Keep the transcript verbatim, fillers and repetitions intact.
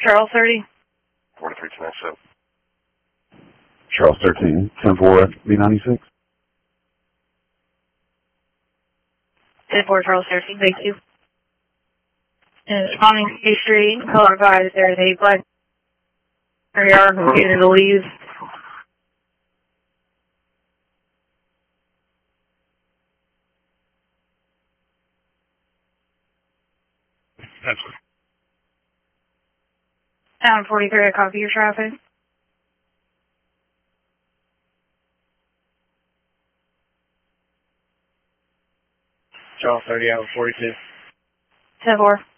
Charles thirty. forty-three two ninety-seven. Charles thirteen, ten four B ninety-six. ten four Charles thirteen, thank you. And responding to Street, color advised there is a black yard located to leave. That's Down forty-three, I copy your traffic. Charles thirty, out forty-two. ten four.